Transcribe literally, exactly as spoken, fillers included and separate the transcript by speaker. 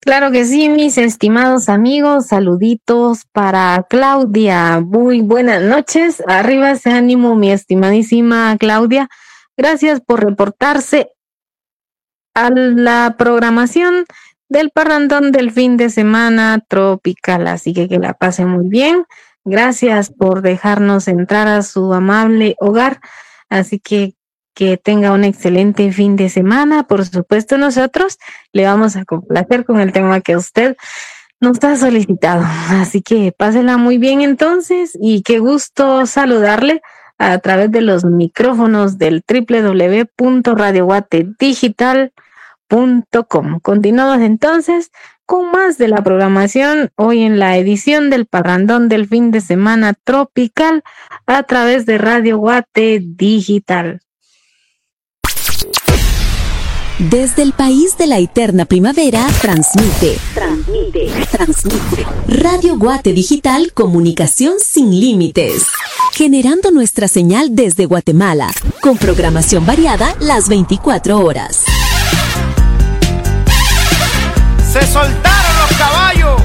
Speaker 1: Claro que sí, mis estimados amigos, saluditos para Claudia. Muy buenas noches. Arriba ese ánimo, mi estimadísima Claudia. Gracias por reportarse a la programación del parrandón del fin de semana tropical. Así que que la pasen muy bien. Gracias por dejarnos entrar a su amable hogar. Así que que tenga un excelente fin de semana. Por supuesto, nosotros le vamos a complacer con el tema que usted nos ha solicitado. Así que pásela muy bien entonces y qué gusto saludarle a través de los micrófonos del doble u doble u doble u punto radio guate digital punto com. Continuamos entonces con más de la programación hoy en la edición del parrandón del fin de semana tropical a través de Radio Guate Digital.
Speaker 2: Desde el país de la eterna primavera, transmite, transmite, transmite. Radio Guate Digital, comunicación sin límites. Generando nuestra señal desde Guatemala, con programación variada las veinticuatro horas.
Speaker 3: ¡Se soltaron los caballos!